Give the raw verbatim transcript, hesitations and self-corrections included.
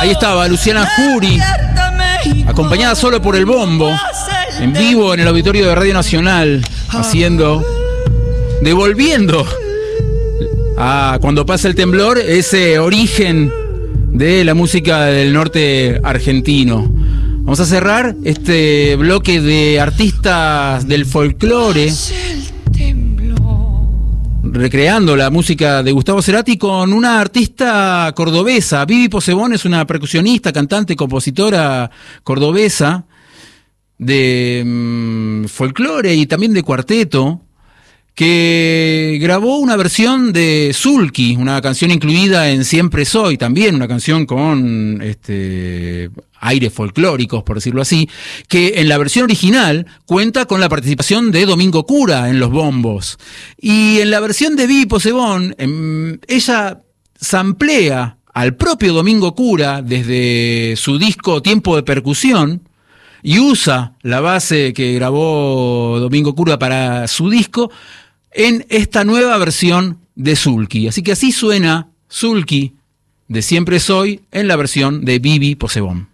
Ahí estaba Luciana Jury, acompañada solo por el bombo, en vivo en el auditorio de Radio Nacional, haciendo, devolviendo a Cuando pasa el temblor ese origen de la música del norte argentino. Vamos a cerrar este bloque de artistas del folclore, recreando la música de Gustavo Cerati, con una artista cordobesa. Vivi Posebón es una percusionista, cantante, compositora cordobesa de mmm, folclore y también de cuarteto, que grabó una versión de Zulki, una canción incluida en Siempre Soy, también una canción con este aires folclóricos, por decirlo así, que en la versión original cuenta con la participación de Domingo Cura en los bombos. Y en la versión de Vivi Posebón, eh, ella samplea al propio Domingo Cura desde su disco Tiempo de Percusión, y usa la base que grabó Domingo Cura para su disco en esta nueva versión de Zulki. Así que así suena Zulki de Siempre Soy en la versión de Vivi Posebón.